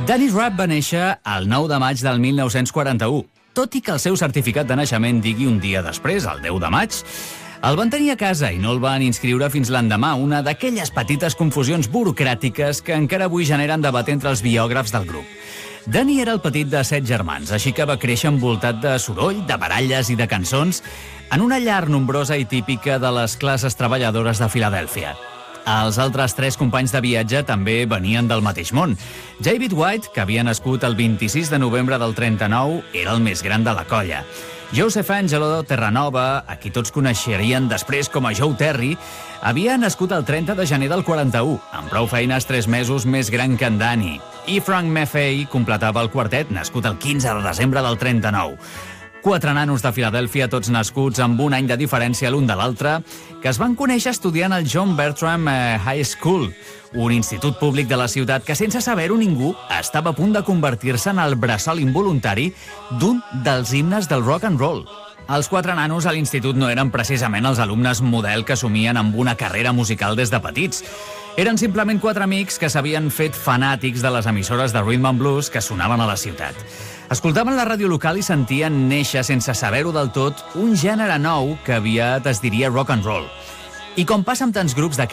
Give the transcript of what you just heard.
Danny Rapp va néixer el 9 de maig del 1941. Tot i que el seu certificat de naixement digui un dia després, el 10 de maig, el van tenir a casa i no el van inscriure fins l'endemà, una d'aquelles petites confusions burocràtiques que encara avui generen debat entre els biògrafs del grup. Danny era el petit de 7 germans, així que va créixer envoltat de soroll, de baralles i de cançons en una llar nombrosa i típica de les classes treballadores de Filadèlfia. Els altres 3 companys de viatge també venien del mateix món. David White, que havia nascut el 26 de novembre del 39, era el més gran de la colla. Joseph Angelo Terranova, a qui tots coneixerien després com a Joe Terry, havia nascut el 30 de gener del 41, amb prou feines 3 mesos més gran que en Danny. I Frank Maffei completava el quartet, nascut el 15 de desembre del 39. 4 nanos de Filadèlfia, tots nascuts amb un any de diferència l'un de l'altre, que es van conèixer estudiant al John Bertram High School, un institut públic de la ciutat que, sense saber-ho ningú, estava a punt de convertir-se en el bressol involuntari d'un dels himnes del rock and roll. Els 4 nanos a l'institut no eren precisament els alumnes model que somien amb una carrera musical des de petits. Eren simplement 4 amics que s'havien fet fanàtics de les emissores de rhythm and blues que sonaven a la ciutat. Escoltaven la ràdio local i sentien néixer, sense saber-ho del tot, un gènere nou que aviat es diria rock and roll. I com passa amb tants grups d'aquest